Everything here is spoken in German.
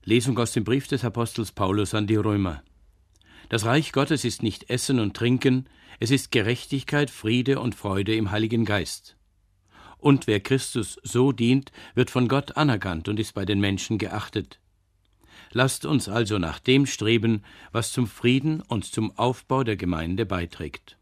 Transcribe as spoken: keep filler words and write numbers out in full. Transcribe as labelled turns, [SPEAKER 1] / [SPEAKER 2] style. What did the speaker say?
[SPEAKER 1] Lesung aus dem Brief des Apostels Paulus an die Römer. Das Reich Gottes ist nicht Essen und Trinken, es ist Gerechtigkeit, Friede und Freude im Heiligen Geist. Und wer Christus so dient, wird von Gott anerkannt und ist bei den Menschen geachtet. Lasst uns also nach dem streben, was zum Frieden und zum Aufbau der Gemeinde beiträgt.